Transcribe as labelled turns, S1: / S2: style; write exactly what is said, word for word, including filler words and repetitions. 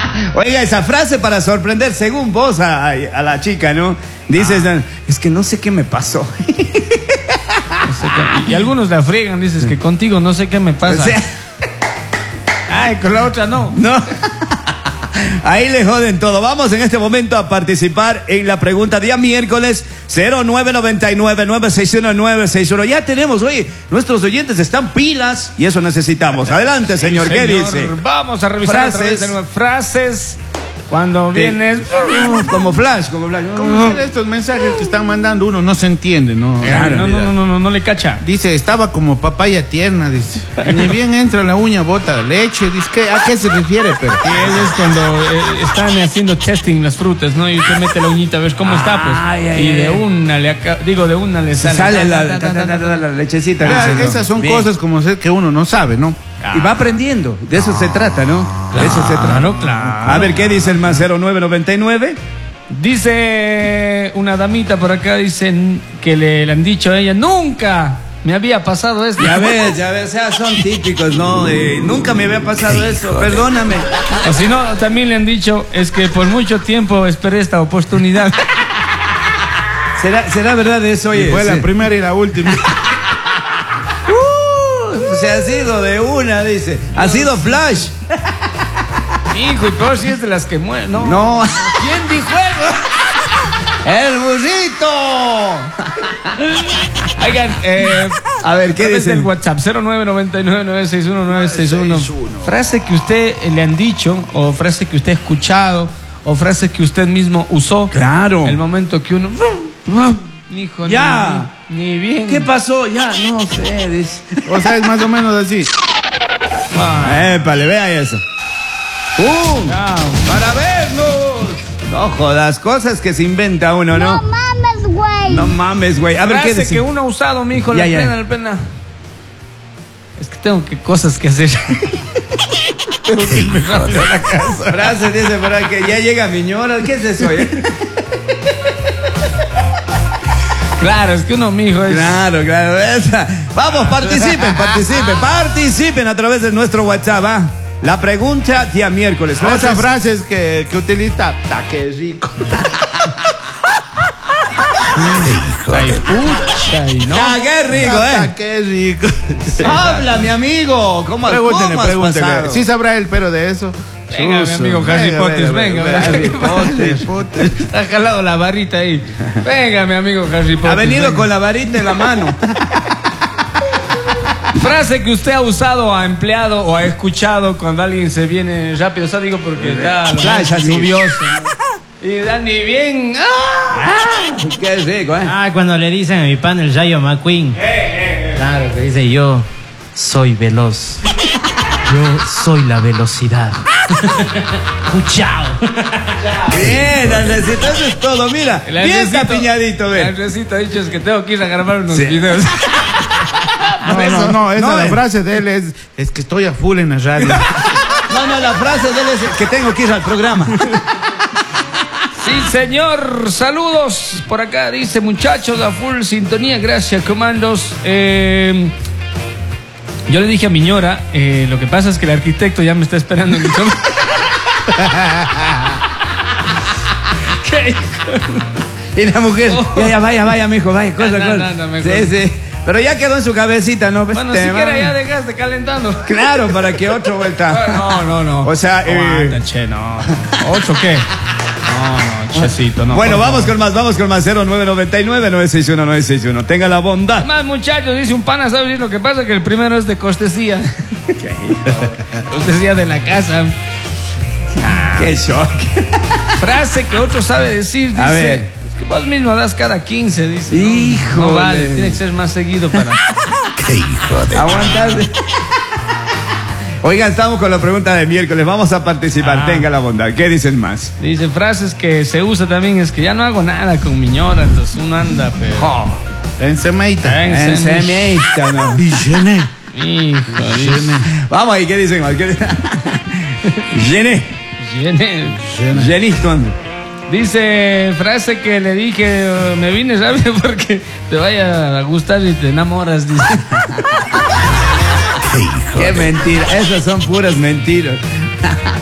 S1: Oiga, esa frase para sorprender, según vos, a, a la chica, ¿no? Dices, ah. es que no sé qué me pasó.
S2: No sé qué, y algunos la friegan, dices que contigo no sé qué me pasa. O sea, ay, con la otra no.
S1: No. Ahí le joden todo. Vamos en este momento a participar en la pregunta día miércoles cero nueve nueve nueve, nueve seis uno, nueve seis uno. Ya tenemos, oye, nuestros oyentes están pilas y eso necesitamos. Adelante, señor, sí, señor. ¿Qué dice?
S2: Vamos a revisar frases. De frases cuando sí. vienes
S1: como flash, como flash.
S3: Como si estos mensajes que están mandando uno no se entiende, ¿no?
S2: Claro, no, no, no, no, no, no le cacha.
S3: Dice, estaba como papaya tierna, dice. Ni bien entra la uña, bota leche, dice, ¿qué, ¿a qué se refiere? Pero
S2: sí, es cuando eh, están haciendo testing las frutas, ¿no? Y usted mete la uñita a ver cómo está, pues. Ay, ay, y de ay. una le acá, digo, de una le sale,
S1: sale la, la, la, la, la, la lechecita.
S3: Claro, dice, esas son bien. Cosas como ser que uno no sabe, ¿no?
S1: Ah. Y va aprendiendo, de eso ah. se trata, ¿no?
S2: Claro,
S1: de eso se trata.
S2: Claro, claro.
S1: A ver, ¿qué dice el más cero nueve nueve nueve?
S2: Dice una damita por acá, dicen que le, le han dicho a ella, nunca me había pasado esto.
S1: Ya ves, ya ves, o sea, son típicos, ¿no? Eh, nunca me había pasado eso, perdóname.
S2: O si no, también le han dicho, es que por mucho tiempo esperé esta oportunidad.
S1: ¿Será, será verdad eso? Oye,
S3: y fue sí. la primera y la última.
S1: Se ha sido de una, dice. Ha sido flash.
S2: Hijo, y peor si es de las que mueren. No.
S1: No.
S2: ¿Quién dijo eso?
S1: ¡El burrito!
S2: Oigan, eh,
S1: a ver, ¿qué dice?
S2: el WhatsApp cero nueve nueve nueve, nueve seis uno, nueve seis uno. Frase que usted le han dicho, o frase que usted ha escuchado, o frase que usted mismo usó.
S1: Claro.
S2: El momento que uno... Hijo,
S1: ya.
S2: Ni, ni bien.
S1: ¿Qué pasó? Ya, no sé. Dice.
S3: O sea, es más o menos así.
S1: Ah. Épale, vea eso. ¡Uh! No. ¡Para vernos! No jodas, cosas que se inventa uno, ¿no?
S4: No mames, güey.
S1: No mames, güey. A ver,
S2: frase
S1: ¿qué dice?
S2: que uno ha usado, mijo,
S1: ya,
S2: la
S1: ya.
S2: pena, la pena. Es que tengo que cosas que hacer. Tengo que irme rápido a la casa.
S1: Frase dice para que ya llega mi ñora. ¿Qué es eso, eh?
S2: Claro, es que uno, mijo, es...
S1: Claro, claro. Esa. Vamos, participen, participen, participen a través de nuestro WhatsApp, ¿ah? La pregunta día miércoles.
S3: Otras frases que, que utiliza. Ta, qué rico.
S2: Ay, pucha, y no.
S1: Ah, qué rico, eh.
S3: Ta, qué rico.
S1: Habla, mi amigo. ¿Cómo,
S3: pregúntele,
S1: ¿cómo has
S3: pregúntele.
S1: pasado?
S3: ¿Sí sabrá el pero de eso?
S2: Venga, mi amigo Harry Potter, venga, venga. Harry Potter. Ha jalado la varita ahí. Venga, mi amigo Harry Potter.
S1: Ha venido
S2: venga.
S1: con la varita en la mano.
S2: Frase que usted ha usado, ha empleado o ha escuchado cuando alguien se viene rápido. O sea, digo porque está
S1: Flash,
S2: lluvioso. Y da ni bien. ¡Ah!
S1: Qué rico, ¿eh?
S5: Ah, cuando le dicen a mi pan el Rayo McQueen.
S2: Eh, eh, eh.
S5: Claro, que dice yo soy veloz. Yo soy la velocidad. Chao.
S1: Bien, Andresito, eso es todo. Mira,
S2: El
S1: bien
S2: Andresito,
S1: capiñadito, ven.
S2: El Andresito ha dicho es que tengo que ir a grabar unos
S1: Sí.
S2: videos.
S3: No, no, no, esa
S1: No,
S3: la
S1: eh.
S3: frase de él es, es que estoy a full en la radio.
S1: No, no, la frase de él es que tengo que ir al programa.
S2: Sí, señor, saludos. Por acá dice, muchachos, a full sintonía, gracias, comandos. Eh, yo le dije a mi ñora, eh, lo que pasa es que el arquitecto ya me está esperando en mi cama. ¿Qué?
S1: Y la mujer,
S2: Oh.
S1: ya, ya, vaya, vaya, mijo, vaya, cosa,
S2: No, no,
S1: cosa.
S2: no, no, mejor.
S1: Sí, sí. Pero ya quedó en su cabecita, ¿no?
S2: Bueno,
S1: Este,
S2: siquiera
S1: mami.
S2: ya dejaste calentando.
S1: Claro, para que otro vuelta.
S2: No, no, no.
S1: O sea,
S2: no,
S1: eh,
S2: anda, che, no. ¿Ocho qué? No, no, checito, no.
S1: bueno,
S2: por
S1: vamos
S2: favor.
S1: con más, vamos con más. cero nueve nueve nueve, nueve seis uno, nueve seis uno. Tenga la bondad.
S2: Más, muchachos, dice un pana, ¿sabes lo que pasa? Que el primero es de costesía. Costesía de la casa.
S1: Qué shock.
S2: Frase que otro sabe decir, dice.
S1: A ver.
S2: Es que vos mismo das cada quince, dice. No,
S1: Híjole.
S2: no vale, tiene que ser más seguido para...
S3: Qué hijo de...
S1: Aguantar. Oigan, estamos con la pregunta de miércoles. Vamos a participar.
S2: Ah.
S1: Tenga la bondad. ¿Qué dicen más?
S2: Dice frases que se usa también, es que ya no hago nada con mi ñora, entonces uno anda, pero...
S1: Oh,
S3: En semeita.
S2: En
S1: en
S2: semi-
S1: semita, ¿no?
S3: Y llené.
S2: Hijo, dice...
S1: Vamos ahí, ¿qué dicen más? ¿Qué dicen? Llené.
S2: Llené.
S1: Llenito.
S2: Dice frase que le dije, eh, me vine rápido porque te vaya a gustar y te enamoras, dice.
S1: Qué mentira. Esas son puras mentiras.